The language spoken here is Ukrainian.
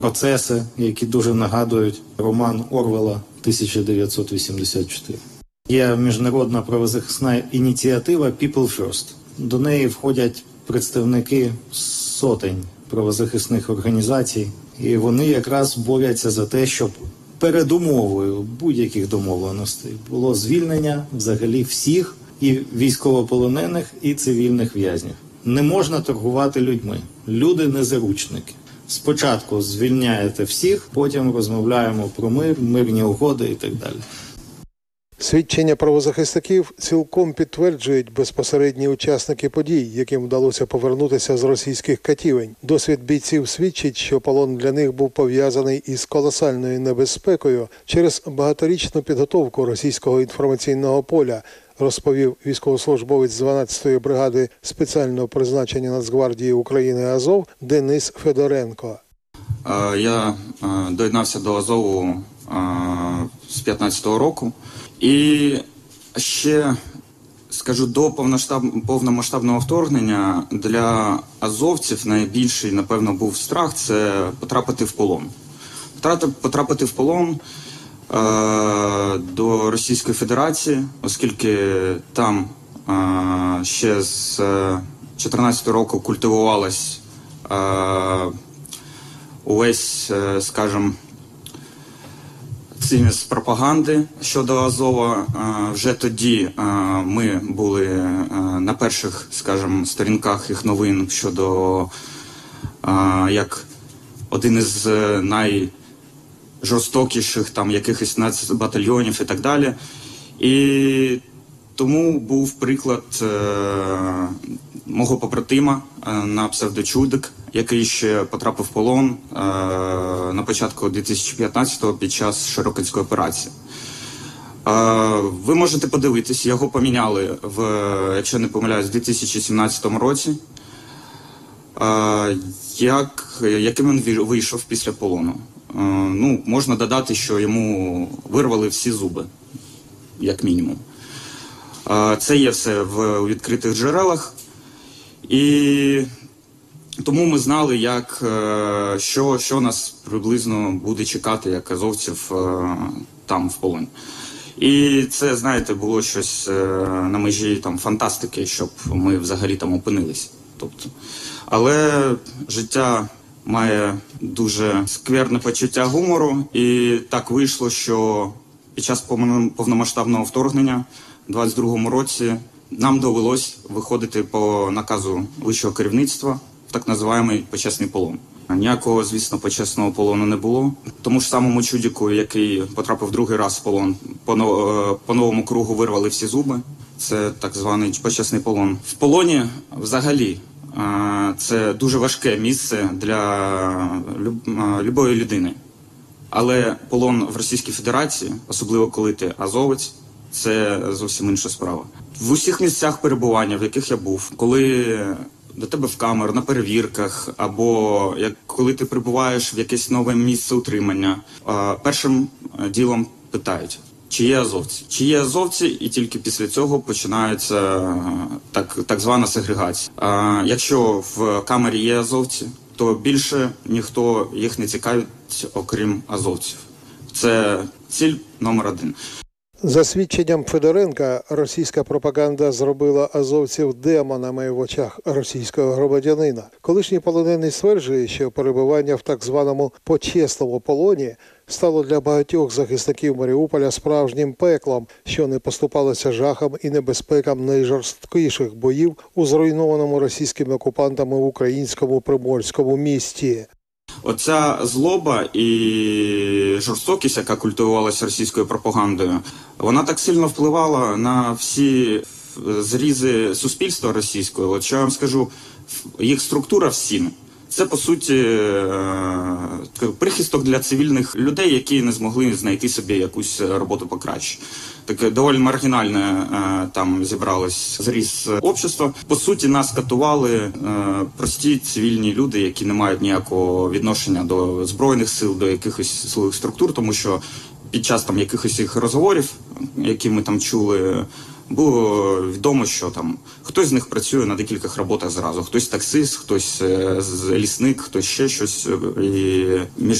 процеси, які дуже нагадують роман Орвелла 1984. Є міжнародна правозахисна ініціатива People First. До неї входять представники сотень правозахисних організацій, і вони якраз борються за те, щоб передумовою будь-яких домовленостей було звільнення взагалі всіх і військовополонених, і цивільних в'язнів. Не можна торгувати людьми. Люди не заручники. Спочатку звільняєте всіх, потім розмовляємо про мир, мирні угоди і так далі. Свідчення правозахисників цілком підтверджують безпосередні учасники подій, яким вдалося повернутися з російських катівень. Досвід бійців свідчить, що полон для них був пов'язаний із колосальною небезпекою через багаторічну підготовку російського інформаційного поля, розповів військовослужбовець з 12-ї бригади спеціального призначення Нацгвардії України «Азов» Денис Федоренко. Я доєднався до «Азову» з 15-го року. І ще, скажу, до повномасштабного вторгнення для азовців найбільший, напевно, був страх – це потрапити в полон. Потрапити в полон до Російської Федерації, оскільки там ще з 2014 року культивувалась увесь, скажімо, цінність пропаганди щодо Азова. Вже тоді ми були на перших, скажімо, сторінках їх новин щодо як один із найжорстокіших там якихось нацбатальйонів і так далі. І тому був приклад мого побратима на псевдочудик, який ще потрапив в полон на початку 2015-го під час Широкинської операції. Ви можете подивитись, його поміняли, якщо не помиляюсь, в 2017 році. Яким він вийшов після полону? Ну, можна додати, що йому вирвали всі зуби, як мінімум. Це є все у відкритих джерелах. І тому ми знали, що нас приблизно буде чекати, як азовців там в полоні. І це, знаєте, було щось на межі там фантастики, щоб ми взагалі там опинилися. Але життя має дуже скверне почуття гумору, і так вийшло, що під час повномасштабного вторгнення у 22-му році нам довелось виходити по наказу вищого керівництва в так називаємий почесний полон. Ніякого, звісно, почесного полону не було. Тому ж самому чудіку, який потрапив другий раз в полон, по новому кругу вирвали всі зуби. Це так званий почесний полон. В полоні взагалі це дуже важке місце для любої людини. Але полон в Російській Федерації, особливо коли ти азовець, це зовсім інша справа. В усіх місцях перебування, в яких я був, коли до тебе в камеру, на перевірках, або коли ти прибуваєш в якесь нове місце утримання, першим ділом питають, чи є азовці. Чи є азовці, і тільки після цього починається так звана сегрегація. Якщо в камері є азовці, то більше ніхто їх не цікавить, окрім азовців. Це ціль номер один. За свідченням Федоренка, російська пропаганда зробила азовців демонами в очах російського громадянина. Колишній полонений стверджує, що перебування в так званому почесному полоні стало для багатьох захисників Маріуполя справжнім пеклом, що не поступалося жахам і небезпекам найжорсткіших боїв у зруйнованому російськими окупантами українському приморському місті. Оця злоба і жорстокість, яка культивувалася російською пропагандою, вона так сильно впливала на всі зрізи суспільства російського. От що я вам скажу, їх структура всім – це, по суті, прихисток для цивільних людей, які не змогли знайти собі якусь роботу покраще. Таке доволі маргінальне там зібралось зріз общества. По суті, нас катували прості цивільні люди, які не мають ніякого відношення до Збройних сил, до якихось силових структур, тому що під час там якихось їх розговорів, які ми там чули, Було відомо, що там хтось з них працює на декількох роботах зразу. Хтось таксист, хтось лісник, хтось ще щось. І між